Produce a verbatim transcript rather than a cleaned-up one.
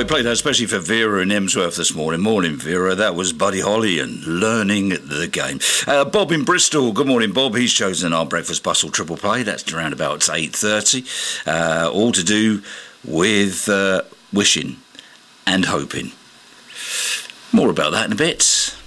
we played that especially for Vera in Emsworth this morning. Morning, Vera. That was Buddy Holly and Learning the Game. Uh, Bob in Bristol. Good morning, Bob. He's chosen our Breakfast Bustle triple play. That's around about eight thirty. Uh, all to do with uh, wishing and hoping. More about that in a bit.